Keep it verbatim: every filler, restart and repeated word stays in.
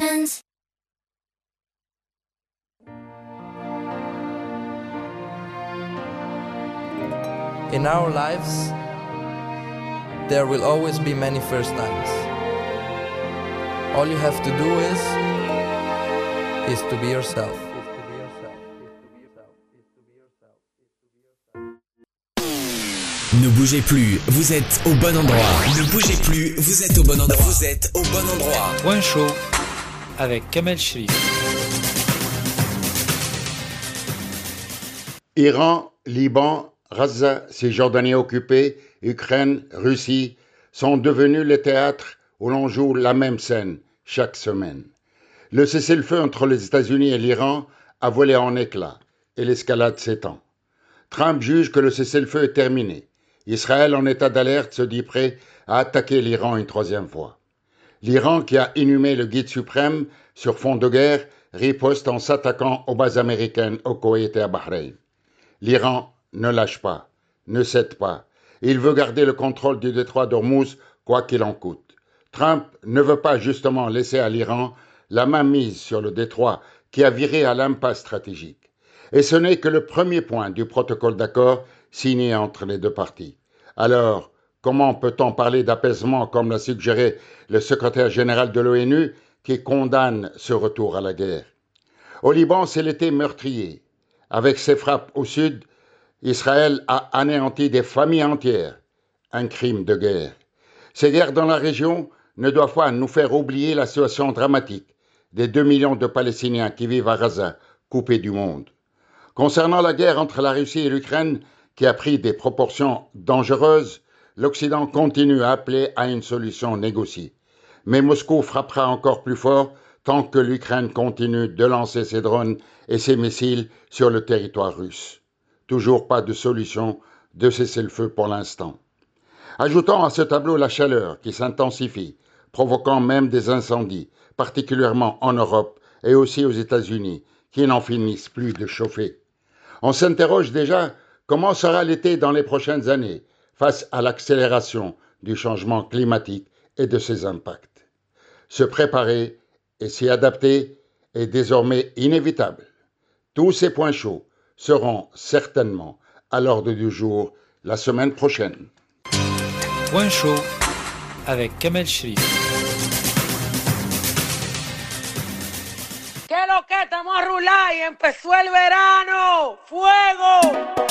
Productions. In our lives, there will always be many first times. All you have to do is, is to be yourself. Ne bougez plus, vous êtes au bon endroit. Ne bougez plus, vous êtes au bon endroit. Vous êtes au bon endroit. Point chaud avec Kamel Shrif. Iran, Liban, Gaza, Cisjordanie occupée, Ukraine, Russie sont devenus les théâtres où l'on joue la même scène chaque semaine. Le cessez-le-feu entre les États-Unis et l'Iran a volé en éclats et l'escalade s'étend. Trump juge que le cessez-le-feu est terminé. Israël, en état d'alerte, se dit prêt à attaquer l'Iran une troisième fois. L'Iran, qui a inhumé le guide suprême sur fond de guerre, riposte en s'attaquant aux bases américaines au Koweït et à Bahreïn. L'Iran ne lâche pas, ne cède pas. Il veut garder le contrôle du détroit d'Ormuz, quoi qu'il en coûte. Trump ne veut pas justement laisser à l'Iran la main mise sur le détroit qui a viré à l'impasse stratégique. Et ce n'est que le premier point du protocole d'accord signé entre les deux parties. Alors, comment peut-on parler d'apaisement comme l'a suggéré le secrétaire général de l'ONU qui condamne ce retour à la guerre? Au Liban, c'est l'été meurtrier. Avec ses frappes au sud, Israël a anéanti des familles entières. Un crime de guerre. Ces guerres dans la région ne doivent pas nous faire oublier la situation dramatique des deux millions de Palestiniens qui vivent à Gaza, coupés du monde. Concernant la guerre entre la Russie et l'Ukraine, qui a pris des proportions dangereuses, l'Occident continue à appeler à une solution négociée. Mais Moscou frappera encore plus fort tant que l'Ukraine continue de lancer ses drones et ses missiles sur le territoire russe. Toujours pas de solution de cessez-le-feu pour l'instant. Ajoutons à ce tableau la chaleur qui s'intensifie, provoquant même des incendies, particulièrement en Europe et aussi aux États-Unis, qui n'en finissent plus de chauffer. On s'interroge déjà comment sera l'été dans les prochaines années face à l'accélération du changement climatique et de ses impacts. Se préparer et s'y adapter est désormais inévitable. Tous ces points chauds seront certainement à l'ordre du jour la semaine prochaine. Point chaud avec Kamel Shrif. ¿Qué lo que estamos a rular y empezó el verano? ¡Fuego!